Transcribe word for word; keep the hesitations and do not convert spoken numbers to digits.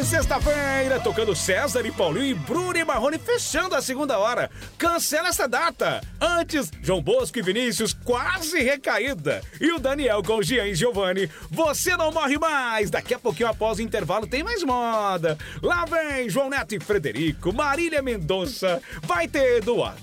sexta-feira, tocando César e Paulinho e Bruno e Marrone fechando a segunda hora. Cancela essa data. Antes, João Bosco e Vinícius, quase recaída. E o Daniel com Jean e Giovanni, Você Não Morre Mais. Daqui a pouquinho, após o intervalo, tem mais moda. Lá vem João Neto e Frederico, Marília Mendonça, vai ter Eduardo